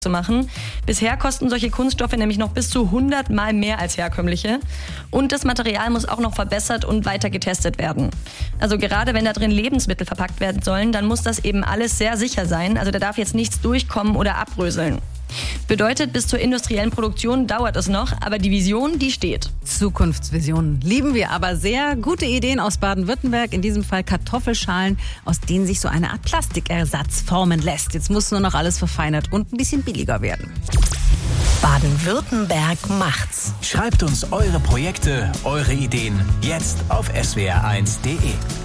zu machen. Bisher kosten solche Kunststoffe nämlich noch bis zu 100 Mal mehr als herkömmliche. Und das Material muss auch noch verbessert und weiter getestet werden. Also gerade wenn da drin Lebensmittel verpackt werden sollen, dann muss das eben alles sehr sicher sein. Also da darf jetzt nichts durchkommen oder abröseln. Bedeutet, bis zur industriellen Produktion dauert es noch, aber die Vision, die steht. Zukunftsvisionen lieben wir, aber sehr gute Ideen aus Baden-Württemberg. In diesem Fall Kartoffelschalen, aus denen sich so eine Art Plastikersatz formen lässt. Jetzt muss nur noch alles verfeinert und ein bisschen billiger werden. Baden-Württemberg macht's. Schreibt uns eure Projekte, eure Ideen jetzt auf swr1.de.